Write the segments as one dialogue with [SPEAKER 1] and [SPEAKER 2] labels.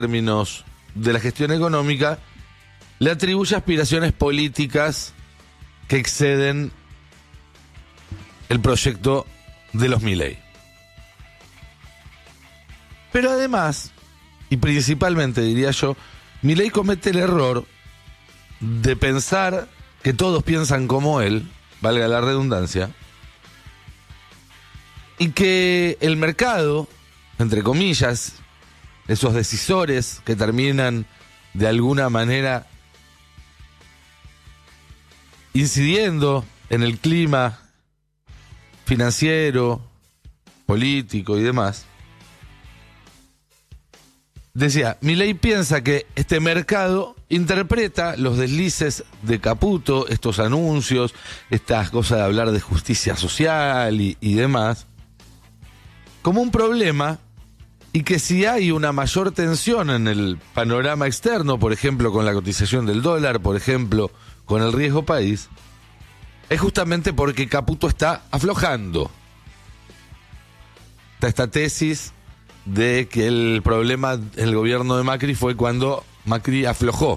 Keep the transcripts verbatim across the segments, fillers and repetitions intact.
[SPEAKER 1] términos de la gestión económica, le atribuye aspiraciones políticas que exceden el proyecto de los Milei. Pero además, y principalmente diría yo, Milei comete el error de pensar que todos piensan como él, valga la redundancia, y que el mercado, entre comillas, esos decisores que terminan de alguna manera incidiendo en el clima financiero, político y demás, decía, Milei piensa que este mercado interpreta los deslices de Caputo, estos anuncios, estas cosas de hablar de justicia social y, y demás, como un problema, y que si hay una mayor tensión en el panorama externo, por ejemplo con la cotización del dólar, por ejemplo con el riesgo país, es justamente porque Caputo está aflojando. Está esta tesis de que el problema del gobierno de Macri fue cuando Macri aflojó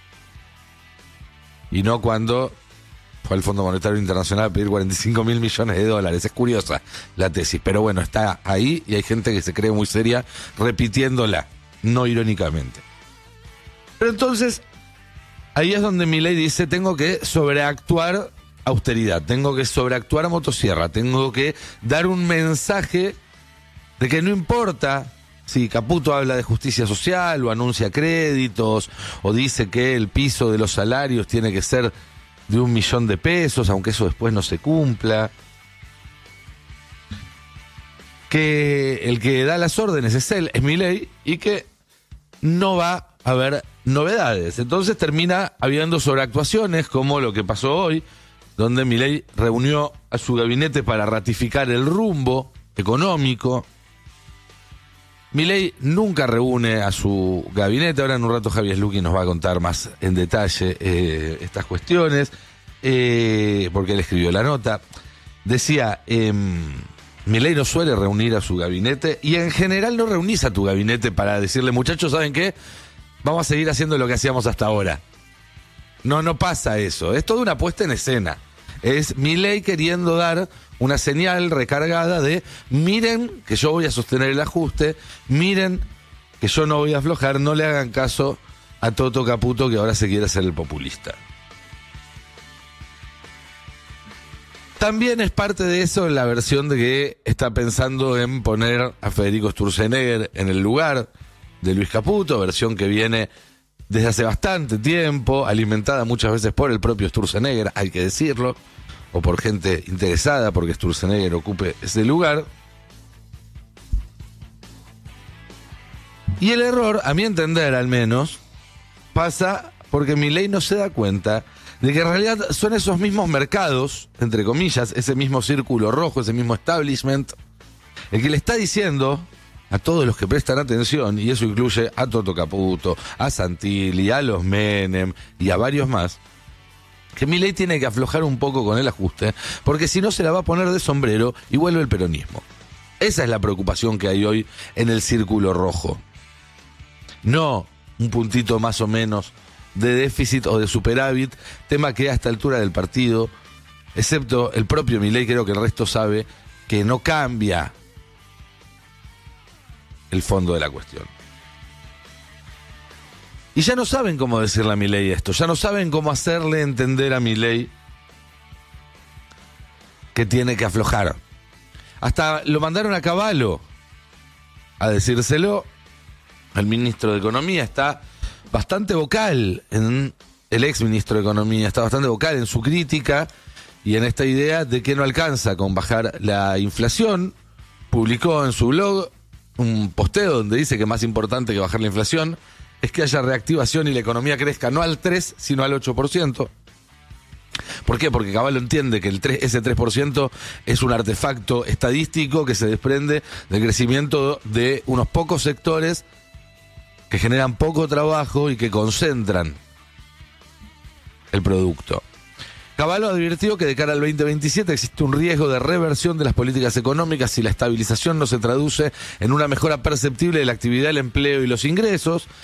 [SPEAKER 1] y no cuando fue al Fondo Monetario Internacional a pedir cuarenta y cinco mil millones de dólares. Es curiosa la tesis, pero bueno, está ahí y hay gente que se cree muy seria repitiéndola, no irónicamente. Pero entonces, ahí es donde Milei dice, tengo que sobreactuar austeridad, tengo que sobreactuar a motosierra, tengo que dar un mensaje de que no importa si Caputo habla de justicia social o anuncia créditos o dice que el piso de los salarios tiene que ser de un millón de pesos, aunque eso después no se cumpla. Que el que da las órdenes es él, es Milei, y que no va a haber novedades. Entonces termina habiendo sobreactuaciones, como lo que pasó hoy, donde Milei reunió a su gabinete para ratificar el rumbo económico. Milei nunca reúne a su gabinete. Ahora en un rato Javier Luqui nos va a contar más en detalle eh, estas cuestiones, eh, porque él escribió la nota. Decía, eh, Milei no suele reunir a su gabinete y en general no reunís a tu gabinete para decirle, muchachos, ¿saben qué? Vamos a seguir haciendo lo que hacíamos hasta ahora. No, no pasa eso. Es toda una puesta en escena. Es Milei queriendo dar una señal recargada de miren que yo voy a sostener el ajuste, miren que yo no voy a aflojar, no le hagan caso a Toto Caputo que ahora se quiere hacer el populista. También es parte de eso la versión de que está pensando en poner a Federico Sturzenegger en el lugar de Luis Caputo, versión que viene desde hace bastante tiempo, alimentada muchas veces por el propio Sturzenegger, hay que decirlo, o por gente interesada porque Sturzenegger ocupe ese lugar. Y el error, a mi entender al menos, pasa porque Milei no se da cuenta de que en realidad son esos mismos mercados, entre comillas, ese mismo círculo rojo, ese mismo establishment, el que le está diciendo a todos los que prestan atención, y eso incluye a Toto Caputo, a Santilli, a los Menem y a varios más, que Milei tiene que aflojar un poco con el ajuste, porque si no se la va a poner de sombrero y vuelve el peronismo. Esa es la preocupación que hay hoy en el círculo rojo. No un puntito más o menos de déficit o de superávit, tema que a esta altura del partido, excepto el propio Milei, creo que el resto sabe que no cambia el fondo de la cuestión. Y ya no saben cómo decirle a Milei esto, ya no saben cómo hacerle entender a Milei que tiene que aflojar. Hasta lo mandaron a Cavallo a decírselo. El ministro de Economía está bastante vocal, en, el ex ministro de Economía está bastante vocal en su crítica y en esta idea de que no alcanza con bajar la inflación. Publicó en su blog un posteo donde dice que más importante que bajar la inflación es que haya reactivación y la economía crezca no al tres, sino al ocho por ciento. ¿Por qué? Porque Cavallo entiende que el tres, ese tres por ciento es un artefacto estadístico que se desprende del crecimiento de unos pocos sectores que generan poco trabajo y que concentran el producto. Cavallo advirtió que de cara al veinte veintisiete existe un riesgo de reversión de las políticas económicas si la estabilización no se traduce en una mejora perceptible de la actividad, el empleo y los ingresos.